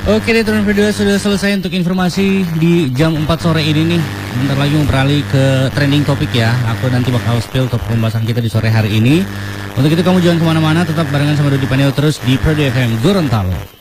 Oke deh, turun video sudah selesai untuk informasi di jam 4 sore ini nih. Bentar lagi mau beralih ke trending topik ya. Aku nanti bakal spill topik pembahasan kita di sore hari ini. Untuk itu kamu jangan kemana-mana, tetap barengan sama Dodi Paneo terus di Prodi FM Gorontalo.